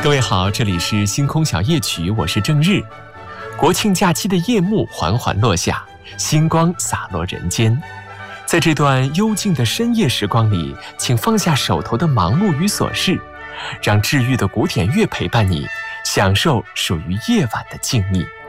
各位好，这里是星空小夜曲，我是郑日。国庆假期的夜幕缓缓落下，星光洒落人间。在这段幽静的深夜时光里，请放下手头的忙碌与琐事，让治愈的古典乐陪伴你，享受属于夜晚的静谧。